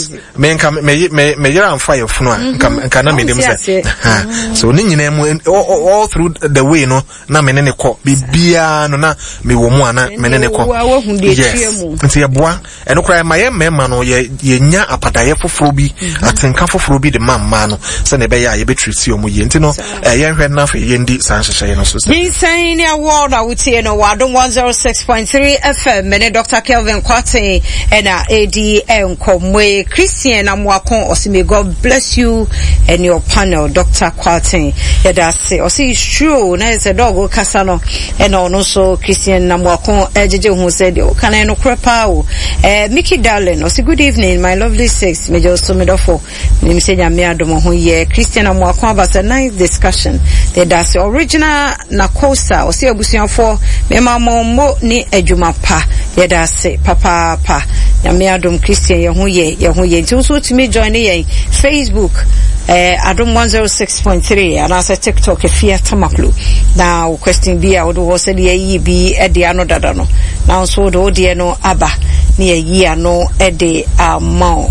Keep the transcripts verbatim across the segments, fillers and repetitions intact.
me nka me me me yera amfa ye funu a nka nka na me dem say so ni nyina mu all through the way no na me ne ne kɔ bibia no na me wo mu ana me ne ne kɔ yes nti ye boa eno kra ma ye mema no ye ye nya apadaye foforo bi atenka foforo bi de mamma no se ne be ya ye betrisi omu ye nti no ye hwɛ na fa ye ndi san hyehyɛ no so ni saying ya world I would say no wa one oh six point three F M me Doctor Kelvin Kwate and A D Nkomwe Christian Amwakon Osime. God bless you and your panel, Doctor Kwate. Yeah, that's it. Osi is true. Na is a dog kasano and also Christian Amwakon Ejeje who said oh can I no crepa o. Eh Mickey Darling. Osi good evening my lovely sis. Me just to me dofo. Me say ya me adomo ho ye Christian Amwakon about a nice discussion. Yeah, that's original Nakosa. Osi abusuafo me mama mo ni ejuma pa. Yeah, that's it. Papa pa. Ya me adom Christian ye ho ye ye ho ye. Nti so to me join ye Facebook eh adom one oh six point three and as a TikTok efia tamaklu. Now question be a wo say ye bi e de ano dada no. Now so do de no aba ni ye ano e de amount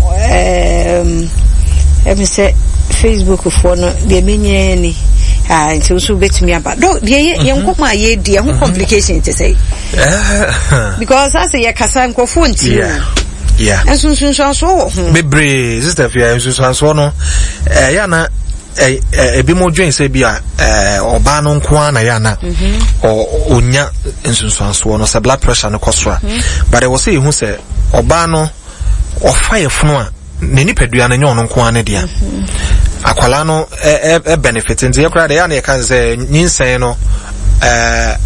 um every say Facebook for no de menye ni ah nti so bet me aba do de ye nkoma ye de ho complication to say because as ye kasa nkofo nti yeah and soon soon so bebre sister fia soon so no eh ya na eh ebi mo dwen se bia eh oba no nko na ya na o onya nsunsuan so no se blood pressure no kosora but I was say hu se oba no o fire funu a ne nipadua na nyon no nko na dia akwala no e benefit nti e kra de ya na e kan se nyinsen no eh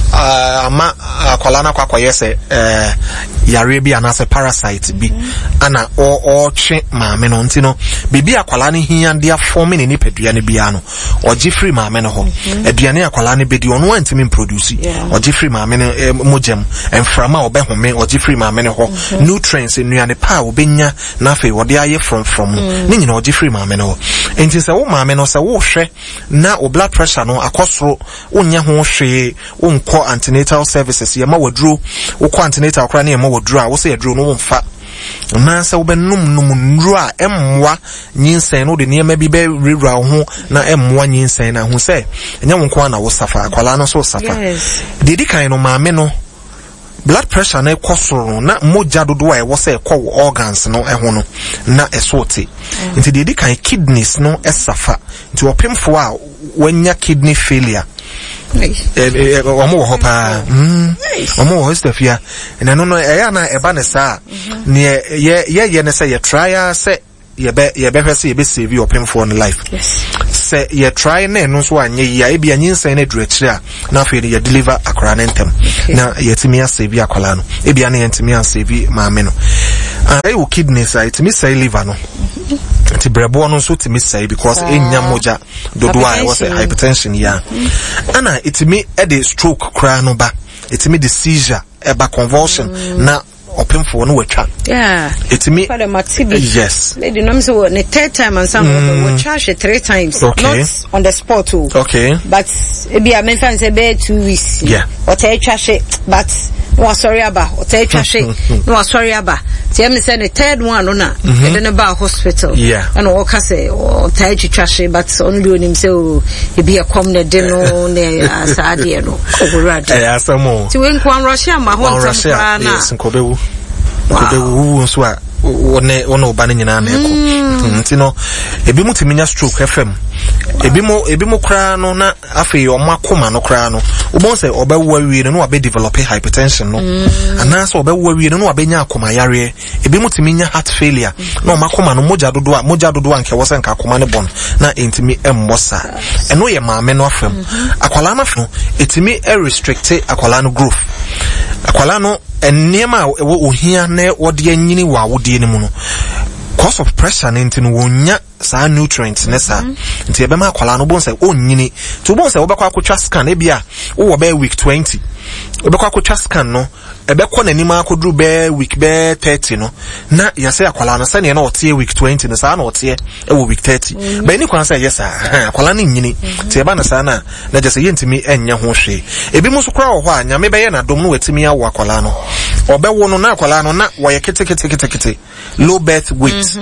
ama akwala na kwakwa yese eh yare bi anase parasite bi ana o o twe maame no nti no bibi akwala ne hia de afome ne nipadua ne bia no oji free maame no ho aduane akwala ne bedi ono antimi produce oji free maame ne mojem enframa obehome oji free maame ne ho nutrients nuane pa obenya na fe wode aye from from ne nyina oji free maame no enti se wo maame no se wo hwe na o blood pressure no akosoro onya ho hwe onko antenatal services yema waduro wo ko antenatal kra na yema waduro a wo se yaduro no mfa na se wo benum num nduro a emwa nyinsen no de niema bi be rewura ho na emwa nyinsen na ho se enya wonko na wo safa akwala no so safa dedi kan no maame no blood pressure na ekosoro na moja dodo a wo se ekọ organs no eho no na esote nti dedi kan kidneys no esafa nti opemfo a wanya kidney failure eh omo ho pa mm omo ho stafia na no no e ya na eba ne sa ne ye ye ye ne say ye try say ye be ye be hwese ye be save your pain for life say ye try na no so anye ya e bia nyinsan na durakire a na afi ye deliver akora na ntem na ye timi ya save akola no e bia na ye timi ya save maame no ai wo kidneys ai timi say liver no ti brebo no so timi say because enya moja dodo a was hypertension ya ana itimi e de stroke kra no ba itimi the seizure e ba convulsion na opemfo no watwa yeah itimi yes lady no say what the third time and some will charge it three times okay. Not on the spot too okay but e be a men fan say be two weeks yeah or tell charge it but no sorry aba or tell charge it no sorry aba tell me say the third one no na e dey ba hospital yeah and all ka say or tell charge it but only on him say e be a come the no ne asade no ogurade eh asamo ti we nkwan Russia ma ho ntam na yes nkobewu nkobewu so a one one obane nyina na eko nti no ebi mutiminya stroke F M ebi mo ebi mo kra no na afi omakoma no kra no obon se obawu awie no obe develop hypertension no ana se obawu awie no obenya akoma yare ebi mutiminya heart failure na omakoma no moja dodo a moja dodo anke wo se nka akoma ne bon na entimi emmosa eno ye maame no afam akwala na fo etimi e restrict akwala no growth akwala no enema ohia na wode anyini wa wode ni mu no cause of pressure nti no wonya sa nutrients nesa nti ebe ma akwala no bon say onyini to bon say obekwa akotwa scan e bia wo be week twenty obekwa akotwa scan no ebe ko nani ma akodru be week be thirty no na ya say akwala no say na otie week twenty no sa na otie e wo week thirty be ni kwan say yes akwala no nyini ti eba na sa na na je say yentimi enya ho hwe ebi mu so kra wo ho a nyame be ye na dom no watimi awo akwala no obe wo no na akwala no na wo ye kete kete kete kete low birth weight